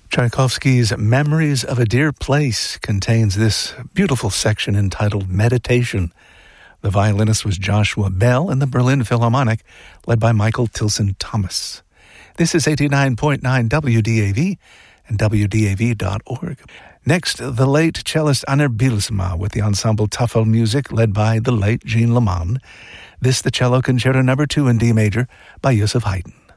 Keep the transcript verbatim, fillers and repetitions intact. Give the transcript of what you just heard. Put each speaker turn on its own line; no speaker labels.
Tchaikovsky's Memories of a Dear Place contains this beautiful section entitled Meditation. The violinist was Joshua Bell, and the Berlin Philharmonic, led by Michael Tilson Thomas. This is eighty-nine point nine W D A V and W D A V dot org. Next, the late cellist Anner Bylsma with the ensemble Tafel Music, led by the late Jean Leman. This, the cello concerto number two in D major by Joseph Haydn.